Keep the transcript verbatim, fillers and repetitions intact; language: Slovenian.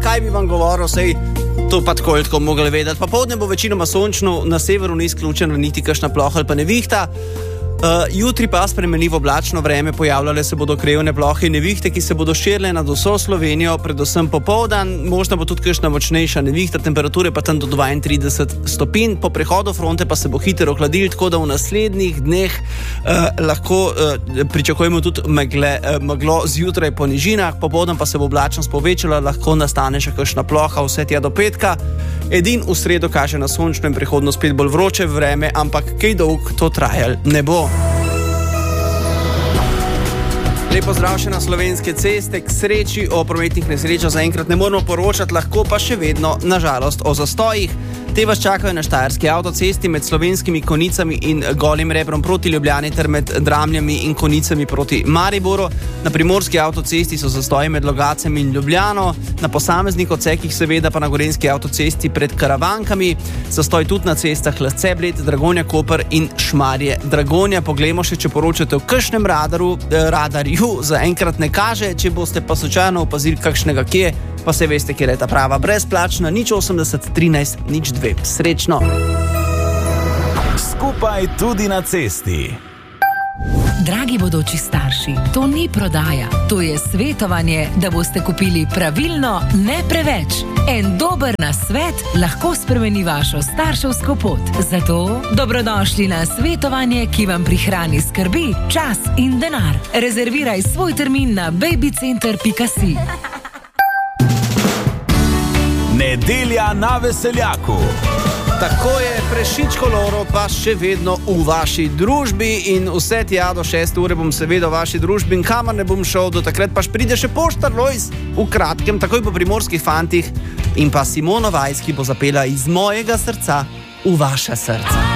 kaj bi vam govoril, sej to pa tako je tako mogli vedeti. Popoldne bo večinoma sončno, na severu ni izključena niti kakšna ploha ali pa nevihta. Uh, jutri pa spremenljivo oblačno vreme, pojavljale se bodo krajevne plohe in nevihte, ki se bodo širile nad vso Slovenijo, predvsem popoldan. Možna bo tudi kakšna močnejša nevihta, temperature pa tam do dvaintrideset stopinj. Po prehodu fronte pa se bo hitro ohladil, tako da v naslednjih dneh uh, lahko uh, pričakujemo tudi megle, uh, meglo zjutraj po nižinah, popoldan pa se bo oblačnost povečala, lahko nastane še kakšna ploha vse tja do petka. Edin v sredo kaže na sončno in prihodno spet bolj vroče vreme, ampak kaj dolg to trajal ne bo. Lepo zdrav še na Slovenske ceste. K sreči o prometnih nesrečah zaenkrat ne moramo poročati, lahko pa še vedno, na žalost, o zastojih. Te vas čakajo na štajerski avtocesti med Slovenskimi Konjicami in Golim Rebrom proti Ljubljani ter med Dramljami in Konjicami proti Mariboru. Na primorski avtocesti so zastoji med Logatcem in Ljubljano, na posameznih odsekih seveda pa na gorenjski avtocesti pred Karavankami. Zastoj tudi na cestah Lesce-Bled, Dragonja-Koper in Šmarje-Dragonja. Poglejmo še, če poročate v kakšnem radaru, eh, radarju zaenkrat ne kaže, če boste pa slučajno opazili kakšnega kje, pa se veste, kjer je ta prava brezplačna, nič osemdeset trinajst nič dve. Srečno! Skupaj tudi na cesti. Dragi bodoči starši, to ni prodaja, to je svetovanje, da boste kupili pravilno, ne preveč. En dober nasvet lahko spremeni vašo starševsko pot. Zato dobrodošli na svetovanje, ki vam prihrani skrbi, čas in denar. Rezerviraj svoj termin na babycenter pika si. Nedelja na veseljaku. Tako je, Prešičko Loro pa še vedno v vaši družbi in vse tja do šeste ure bom seveda v vaši družbi in kamor ne bom šel, do takrat pa pride še Poštar Lojz v kratkem, takoj po Primorskih fantih in pa Simona Vajs, ki bo zapela Iz mojega srca v vaše srce.